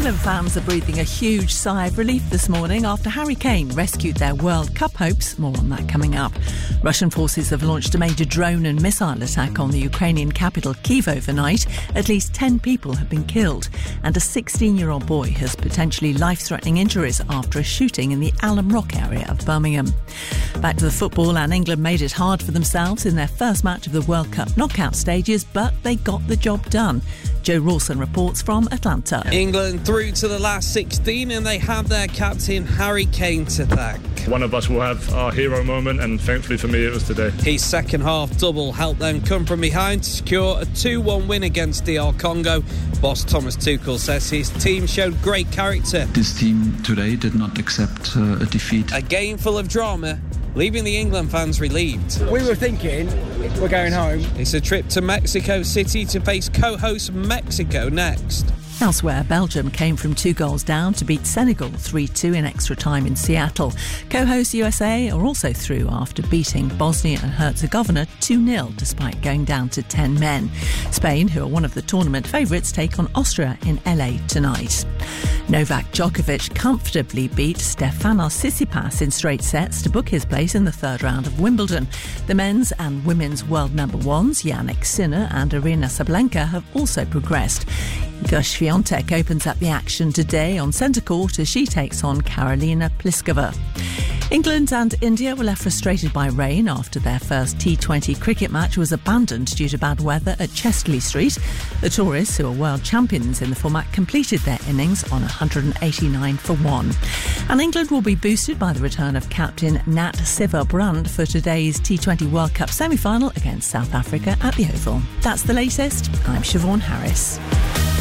England fans are breathing a huge sigh of relief this morning after Harry Kane rescued their World Cup hopes. More on that coming up. Russian forces have launched a major drone and missile attack on the Ukrainian capital Kyiv overnight. At least 10 people have been killed, and a 16-year-old boy has potentially life-threatening injuries after a shooting in the Alum Rock area of Birmingham. Back to the football, and England made it hard for themselves in their first match of the World Cup knockout stages, but they got the job done. Joe Rawson reports from Atlanta. England through to the last 16 and they have their captain Harry Kane to thank. One of us will have our hero moment, and thankfully for me it was today. His second half double helped them come from behind to secure a 2-1 win against DR Congo. Boss Thomas Tuchel says his team showed great character. This team today did not accept a defeat. A game full of drama, leaving the England fans relieved. We were thinking we're going home. It's a trip to Mexico City to face co-host Mexico next. Elsewhere, Belgium came from 2 goals down to beat Senegal 3-2 in extra time in Seattle. Co-host USA are also through after beating Bosnia and Herzegovina 2-0 despite going down to 10 men. Spain, who are one of the tournament favourites, take on Austria in LA tonight. Novak Djokovic comfortably beat Stefanos Tsitsipas in straight sets to book his place in the third round of Wimbledon. The men's and women's world number ones, Jannik Sinner and Aryna Sabalenka, have also progressed. Iga Swiatek opens up the action today on centre court as she takes on Karolina Pliskova. England and India were left frustrated by rain after their first T20 cricket match was abandoned due to bad weather at Chesterley Street. The tourists, who are world champions in the format, completed their innings on 189 for 1. And England will be boosted by the return of captain Nat Sciver-Brunt for today's T20 World Cup semi-final against South Africa at the Oval. That's the latest. I'm Siobhan Harris.